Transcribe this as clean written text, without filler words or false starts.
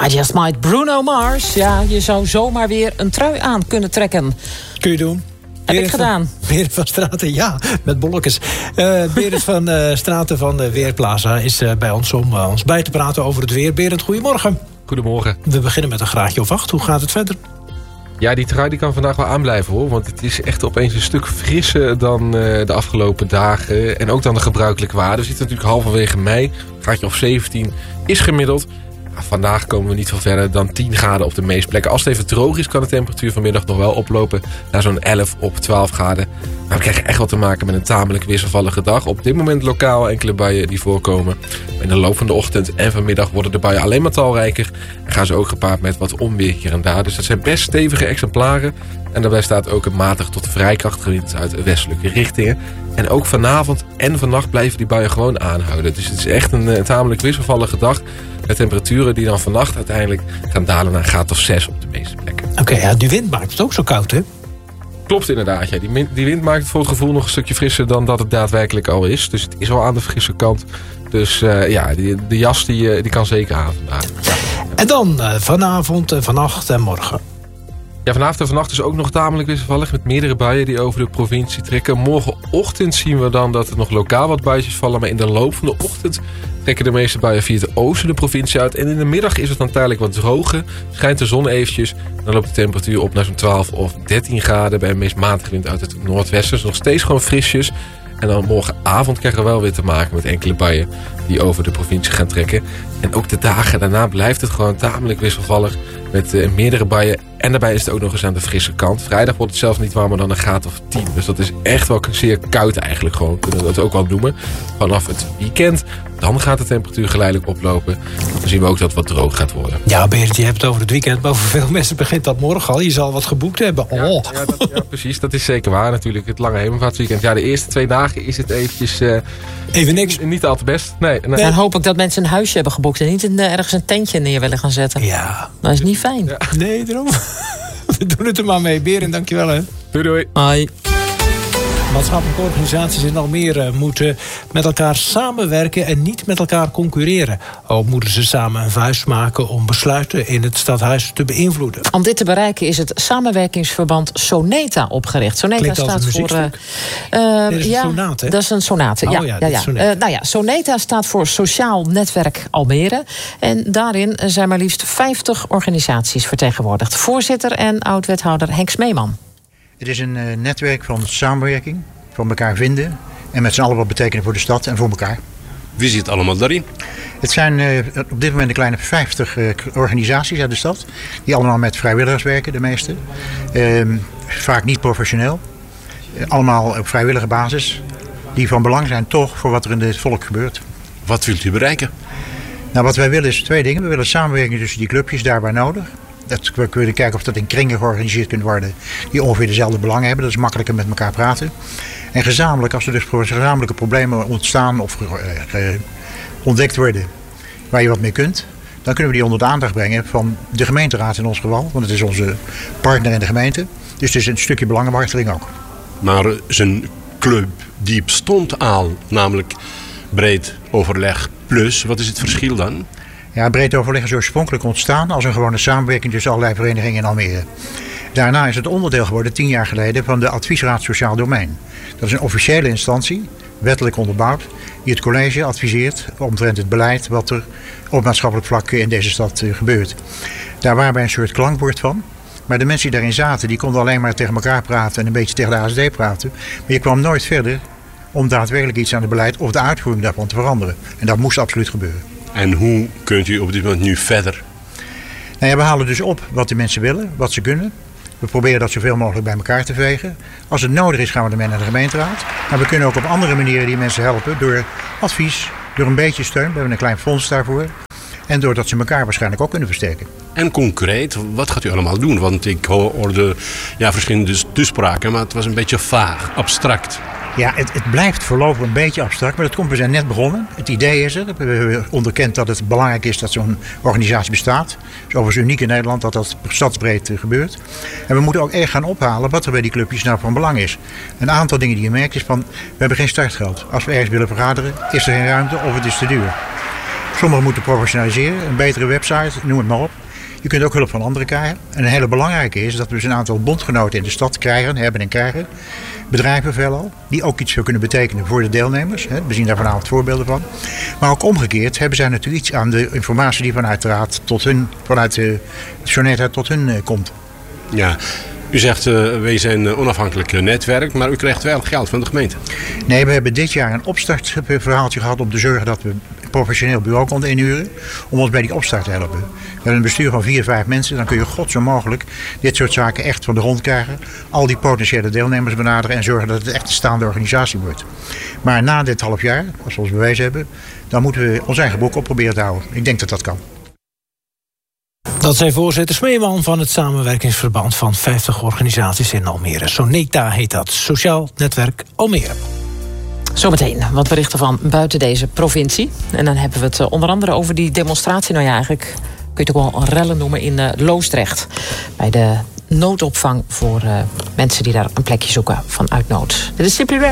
I Just Might, Bruno Mars. Ja, je zou zomaar weer een trui aan kunnen trekken. Kun je doen. Heb ik gedaan. Berend van Straten, ja, met bolletjes. Berend van Straten van de Weerplaza is bij ons om ons bij te praten over het weer. Berend, goedemorgen. Goedemorgen. We beginnen met een graadje of 8. Hoe gaat het verder? Ja, die trui die kan vandaag wel aanblijven hoor. Want het is echt opeens een stuk frisser dan de afgelopen dagen. En ook dan de gebruikelijke waarden. We zitten natuurlijk halverwege mei. Graadje of 17 is gemiddeld. Vandaag komen we niet veel verder dan 10 graden op de meeste plekken. Als het even droog is, kan de temperatuur vanmiddag nog wel oplopen naar zo'n 11 op 12 graden. Maar we krijgen echt wel te maken met een tamelijk wisselvallige dag. Op dit moment lokaal enkele buien die voorkomen. In de loop van de ochtend en vanmiddag worden de buien alleen maar talrijker. En gaan ze ook gepaard met wat onweer hier en daar. Dus dat zijn best stevige exemplaren. En daarbij staat ook een matig tot vrij krachtige wind uit westelijke richtingen. En ook vanavond en vannacht blijven die buien gewoon aanhouden. Dus het is echt een tamelijk wisselvallige dag. Met temperaturen die dan vannacht uiteindelijk gaan dalen naar een graad of 6 op de meeste plekken. Oké, ja, die wind maakt het ook zo koud, hè? Klopt inderdaad. Ja. Die wind maakt het voor het gevoel nog een stukje frisser dan dat het daadwerkelijk al is. Dus het is wel aan de frisse kant. Dus ja, de jas die kan zeker aan vandaag. Ja. En dan vanavond, vannacht en morgen. Ja, vanavond en vannacht is ook nog tamelijk wisselvallig met meerdere buien die over de provincie trekken. Morgenochtend zien we dan dat er nog lokaal wat buitjes vallen. Maar in de loop van de ochtend trekken de meeste buien via het oosten de provincie uit. En in de middag is het dan tijdelijk wat droger. Schijnt de zon eventjes. Dan loopt de temperatuur op naar zo'n 12 of 13 graden. Bij een meest matige wind uit het noordwesten. Dus nog steeds gewoon frisjes. En dan morgenavond krijgen we wel weer te maken met enkele buien die over de provincie gaan trekken. En ook de dagen daarna blijft het gewoon tamelijk wisselvallig met meerdere buien. En daarbij is het ook nog eens aan de frisse kant. Vrijdag wordt het zelfs niet warmer dan een graad of 10. Dus dat is echt wel zeer koud eigenlijk gewoon. Kunnen we dat ook wel noemen. Vanaf het weekend, dan gaat de temperatuur geleidelijk oplopen. Dan zien we ook dat het wat droog gaat worden. Ja, Berend, je hebt het over het weekend. Maar voor veel mensen begint dat morgen al. Je zal wat geboekt hebben. Oh. Ja, precies. Dat is zeker waar natuurlijk. Het lange hemelvaartsweekend. Ja, de eerste 2 dagen is het eventjes... even niks. Niet al te best. Nee. Dan hoop ik dat mensen een huisje hebben geboekt en niet ergens een tentje neer willen gaan zetten. Ja. Dat is niet fijn. Ja. Nee, daarom. We doen het er maar mee. Berend, dankjewel hè. Doei. Hoi. Maatschappelijke organisaties in Almere moeten met elkaar samenwerken en niet met elkaar concurreren. Ook moeten ze samen een vuist maken om besluiten in het stadhuis te beïnvloeden. Om dit te bereiken is het samenwerkingsverband Soneta opgericht. Soneta staat voor... Sonate, dat is een sonate. Soneta staat voor Sociaal Netwerk Almere. En daarin zijn maar liefst 50 organisaties vertegenwoordigd. Voorzitter en oud-wethouder Henk Smeeman. Het is een netwerk van samenwerking, van elkaar vinden en met z'n allen wat betekenen voor de stad en voor elkaar. Wie zit allemaal daarin? Het zijn op dit moment een kleine 50 organisaties uit de stad, die allemaal met vrijwilligers werken, de meeste. Vaak niet professioneel, allemaal op vrijwillige basis, die van belang zijn toch voor wat er in het volk gebeurt. Wat wilt u bereiken? Nou, wat wij willen is 2 dingen. We willen samenwerking tussen die clubjes daar waar nodig. We kunnen kijken of dat in kringen georganiseerd kunt worden die ongeveer dezelfde belangen hebben. Dat is makkelijker met elkaar praten. En gezamenlijk, als er dus gezamenlijke problemen ontstaan of ontdekt worden waar je wat mee kunt, dan kunnen we die onder de aandacht brengen van de gemeenteraad in ons geval. Want het is onze partner in de gemeente. Dus het is een stukje belangenbehartiging ook. Maar zijn club die bestond al, namelijk breed overleg plus. Wat is het verschil dan? Ja, breed overleg is oorspronkelijk ontstaan als een gewone samenwerking tussen allerlei verenigingen in Almere. Daarna is het onderdeel geworden 10 jaar geleden van de Adviesraad Sociaal Domein. Dat is een officiële instantie, wettelijk onderbouwd, die het college adviseert omtrent het beleid wat er op maatschappelijk vlak in deze stad gebeurt. Daar waren wij een soort klankbord van. Maar de mensen die daarin zaten, die konden alleen maar tegen elkaar praten en een beetje tegen de ASD praten. Maar je kwam nooit verder om daadwerkelijk iets aan het beleid of de uitvoering daarvan te veranderen. En dat moest absoluut gebeuren. En hoe kunt u op dit moment nu verder? Nou ja, we halen dus op wat de mensen willen, wat ze kunnen. We proberen dat zoveel mogelijk bij elkaar te vegen. Als het nodig is gaan we ermee naar de gemeenteraad. Maar we kunnen ook op andere manieren die mensen helpen. Door advies, door een beetje steun. We hebben een klein fonds daarvoor. En doordat ze elkaar waarschijnlijk ook kunnen versterken. En concreet, wat gaat u allemaal doen? Want ik hoorde verschillende toespraken, maar het was een beetje vaag, abstract. Ja, het blijft voorlopig een beetje abstract, maar we zijn net begonnen. Het idee is er. We hebben onderkend dat het belangrijk is dat zo'n organisatie bestaat. Het is overigens uniek in Nederland dat dat stadsbreed gebeurt. En we moeten ook echt gaan ophalen wat er bij die clubjes nou van belang is. Een aantal dingen die je merkt is van, we hebben geen startgeld. Als we ergens willen vergaderen, is er geen ruimte of het is te duur. Sommigen moeten professionaliseren, een betere website, noem het maar op. Je kunt ook hulp van anderen krijgen. En een hele belangrijke is dat we dus een aantal bondgenoten in de stad hebben en krijgen. Bedrijven veelal, die ook iets kunnen betekenen voor de deelnemers. We zien daar vanavond voorbeelden van. Maar ook omgekeerd hebben zij natuurlijk iets aan de informatie die vanuit de raad vanuit de Soneta tot hun komt. Ja, u zegt wij zijn een onafhankelijk netwerk, maar u krijgt wel geld van de gemeente. Nee, we hebben dit jaar een opstartverhaaltje gehad om te zorgen dat we een professioneel bureau konden inhuren. Om ons bij die opstart te helpen. We hebben een bestuur van 4-5 mensen. Dan kun je god zo mogelijk dit soort zaken echt van de grond krijgen. Al die potentiële deelnemers benaderen en zorgen dat het echt een staande organisatie wordt. Maar na dit half jaar, als we ons bewezen hebben, dan moeten we ons eigen boek op proberen te houden. Ik denk dat dat kan. Dat zei voorzitter Smeeman van het samenwerkingsverband van 50 organisaties in Almere. Soneta heet dat, Sociaal Netwerk Almere. Zometeen wat berichten van buiten deze provincie. En dan hebben we het onder andere over die demonstratie. Nou ja, eigenlijk kun je het ook wel rellen noemen in Loosdrecht. Bij de noodopvang voor mensen die daar een plekje zoeken vanuit nood. Dit is Simply